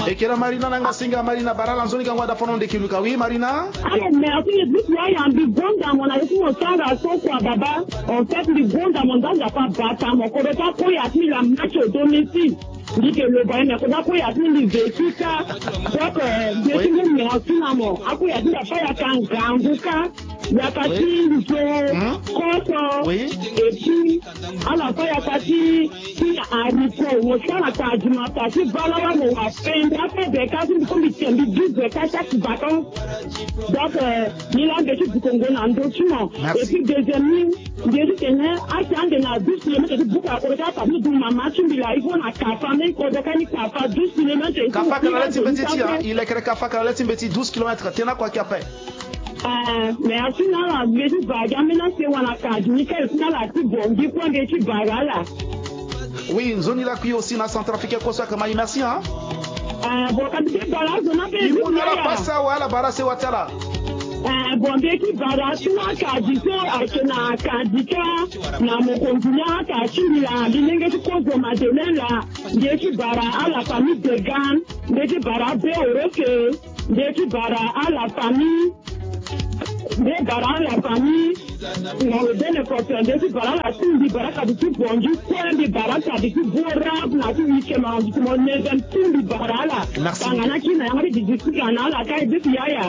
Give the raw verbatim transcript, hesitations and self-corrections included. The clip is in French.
Et que la Marina n'a singa Marina Barala zone kangwa da fonon de kiluka. Oui, Marina. Alors, merci. Je dis, là, il y a un bigon dans mon avis, on s'en va son quoi, baba. En fait, le bigon dans mon dos, il n'y a pas bâtard. Mon correcteur, quand il y a mis la match au domicile. Dit que le bain, mais quand il y a mis les véhicules, donc, je suis venu en finalement. Après, il y a dit, il n'y a pas, il y a qu'un grand bouquin. Il y a pas de Koso, et puis, à la fois, il y a pas de haricot, ou ça, la tajimata, si Balawa nous a fait, après des cas, comme il tient, il dit des cas chaque vacances. Donc, il a des choses du Congo en document. Et puis, deuxième ligne, il dit que, à ce moment de la douze kilomètres, il dit, beaucoup à côté, parce que nous, ma machine, il a, il faut la Kafa, mais quand il y a Kafa, douze kilomètres, Kafa, il est créé Kafa, douze kilomètres, tu as quoi qui a fait? Euh, mais à ce moment-là, je vais dire, maintenant, c'est où on a perdu, Nickel, c'est là, c'est bon, du point de vue là. Oui, une zone là qui est aussi dans la Centrafrique, comme ça, comme il merci, hein? Euh, bon, quand tu es là, je m'appelle. Il faut la passer à la barre, c'est Ouattara. Euh, bon, dès qu'il va là, tu vois, Kadiko, Akena, Kadika, na Mokonduya, Kachimila, Lingue, tu causes de Madeleine là, dès qu'il va à la famille de Gan, dès qu'il va à Béoroke, dès qu'il va à la famille. Des barans la famille, on le donne important. Des barans la famille, des barans qui sont bons, point des barans qui sont bons, la famille qui mange, qui mange, tout des barans là. Merci. Quand on a qui n'a rien de discuter, on a la caille de Piaya.